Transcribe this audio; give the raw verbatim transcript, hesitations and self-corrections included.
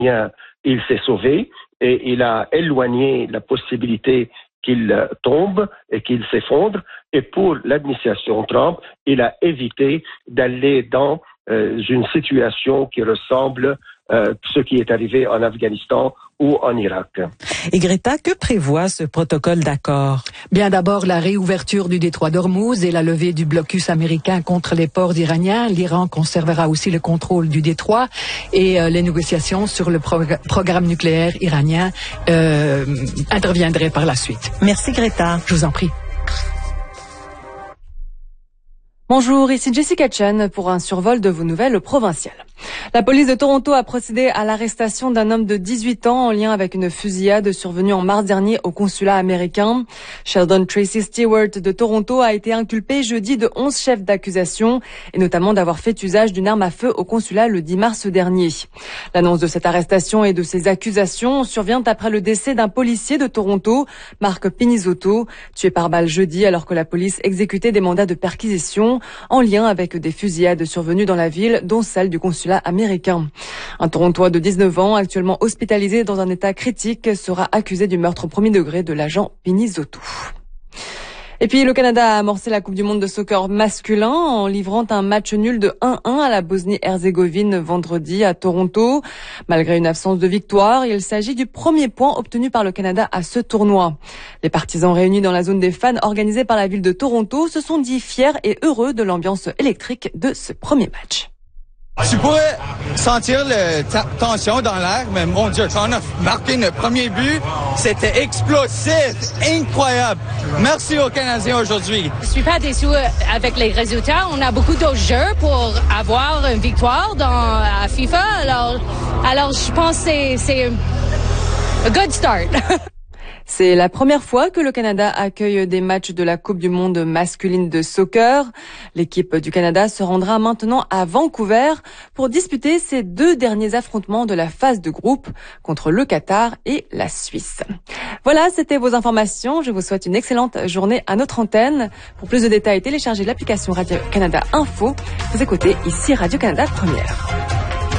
il s'est sauvé et il a éloigné la possibilité qu'il tombe et qu'il s'effondre. Et pour l'administration Trump, il a évité d'aller dans euh, une situation qui ressemble à ce qui est arrivé en Afghanistan ou en Irak. Et Greta, que prévoit ce protocole d'accord? Bien d'abord, la réouverture du détroit d'Ormuz et la levée du blocus américain contre les ports iraniens. L'Iran conservera aussi le contrôle du détroit et euh, les négociations sur le prog- programme nucléaire iranien euh, interviendraient par la suite. Merci Greta. Je vous en prie. Bonjour, ici Jessica Chen pour un survol de vos nouvelles provinciales. La police de Toronto a procédé à l'arrestation d'un homme de dix-huit ans en lien avec une fusillade survenue en mars dernier au consulat américain. Sheldon Tracy Stewart de Toronto a été inculpé jeudi de onze chefs d'accusation et notamment d'avoir fait usage d'une arme à feu au consulat le dix mars dernier. L'annonce de cette arrestation et de ces accusations survient après le décès d'un policier de Toronto, Mark Pinizzotto, tué par balle jeudi alors que la police exécutait des mandats de perquisition en lien avec des fusillades survenues dans la ville, dont celle du consulat américain. Un Torontois de dix-neuf ans, actuellement hospitalisé dans un état critique, sera accusé du meurtre au premier degré de l'agent Pinizzotto. Et puis le Canada a amorcé la Coupe du monde de soccer masculin en livrant un match nul de un un à la Bosnie-Herzégovine vendredi à Toronto. Malgré une absence de victoire, il s'agit du premier point obtenu par le Canada à ce tournoi. Les partisans réunis dans la zone des fans organisée par la ville de Toronto se sont dit fiers et heureux de l'ambiance électrique de ce premier match. Tu pourrais sentir la tension dans l'air, mais mon Dieu, quand on a marqué notre premier but, c'était explosif, incroyable. Merci aux Canadiens aujourd'hui. Je suis pas déçu avec les résultats. On a beaucoup d'autres jeux pour avoir une victoire dans à FIFA. Alors, alors je pense que c'est, c'est a good start. C'est la première fois que le Canada accueille des matchs de la Coupe du monde masculine de soccer. L'équipe du Canada se rendra maintenant à Vancouver pour disputer ses deux derniers affrontements de la phase de groupe contre le Qatar et la Suisse. Voilà, c'était vos informations. Je vous souhaite une excellente journée à notre antenne. Pour plus de détails, téléchargez l'application Radio-Canada Info. Vous écoutez ici Radio-Canada Première.